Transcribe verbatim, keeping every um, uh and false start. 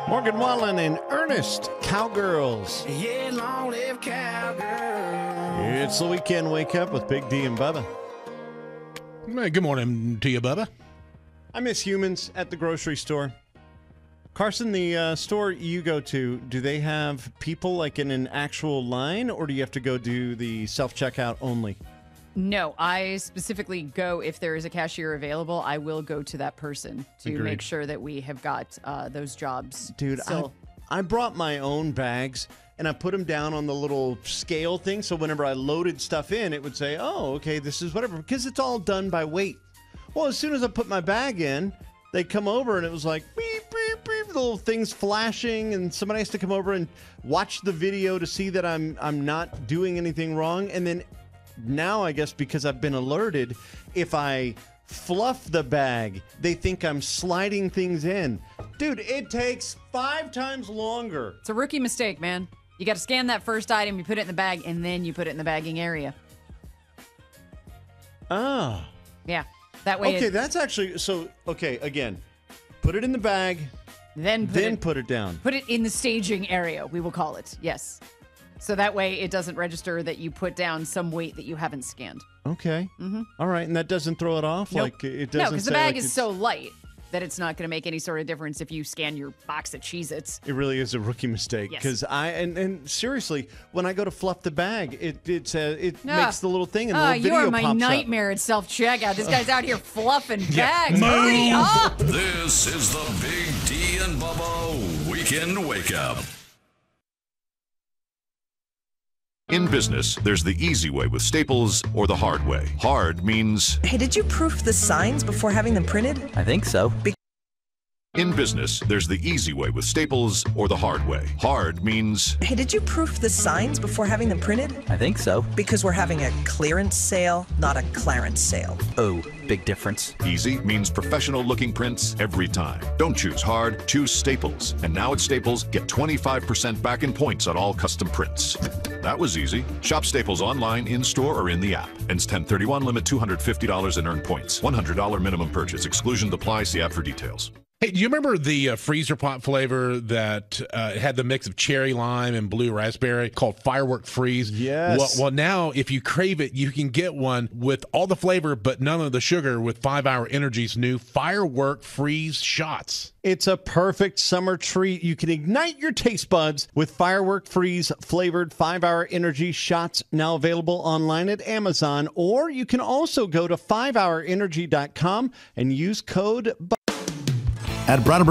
Morgan Wallen and Ernest, Cowgirls. Yeah, long live cowgirls. It's the weekend wake up with Big D and Bubba. Hey, good morning to you, Bubba. I miss humans at the grocery store. Carson, the uh, store you go to, do they have people like in an actual line, or do you have to go do the self-checkout only? No, I specifically go if there is a cashier available. I will go to that person to Agreed. make sure that we have got uh, those jobs. Dude, I, I brought my own bags, and I put them down on the little scale thing, so whenever I loaded stuff in, it would say, oh, okay, this is whatever, because it's all done by weight. Well, as soon as I put my bag in, they come over, and it was like, beep, beep, beep, the little things flashing, and somebody has to come over and watch the video to see that I'm I'm not doing anything wrong, and then now, I guess, because I've been alerted, if I fluff the bag, they think I'm sliding things in. Dude, it takes five times longer. It's a rookie mistake, man. You got to scan that first item, you put it in the bag, and then you put it in the bagging area. Ah. Yeah, that way. Okay, it, that's actually, so, okay, again, put it in the bag, then put then it, put it down. Put it in the staging area, we will call it. Yes. So that way it doesn't register that you put down some weight that you haven't scanned. Okay. Mm-hmm. All right, and that doesn't throw it off? Nope. Like, it doesn't No, because the say, bag like, is it's- so light that it's not going to make any sort of difference if you scan your box of Cheez-Its. It really is a rookie mistake. Yes. Because I, and, and seriously, when I go to fluff the bag, it it says, it Ah. makes the little thing and the Oh, little video you are my pops nightmare at self-checkout. This guy's out here fluffing Yeah. bags. Hurry up! This is the Big D and Bubba Weekend Wake Up. In business, there's the easy way with Staples or the hard way. Hard means Hey, did you proof the signs before having them printed? I think so. in business, there's the easy way with Staples or the hard way. Hard means Hey, did you proof the signs before having them printed? I think so. Because we're having a clearance sale, not a clarence sale. Oh, big difference. easy means professional looking prints every time. Don't choose hard, choose Staples. And now at Staples, get twenty-five percent back in points on all custom prints. That was easy. Shop Staples online, in-store, or in the app. Ends ten thirty-one, limit two hundred fifty dollars in earned points. one hundred dollars minimum purchase. Exclusion applies. See app for details. Hey, do you remember the uh, freezer pop flavor that uh, had the mix of cherry lime and blue raspberry called Firework Freeze? Yes. Well, well, now if you crave it, you can get one with all the flavor but none of the sugar with five hour Energy's new Firework Freeze shots. It's a perfect summer treat. You can ignite your taste buds with Firework Freeze flavored five hour energy shots, now available online at Amazon, or you can also go to five hour energy dot com and use code At Brattleboro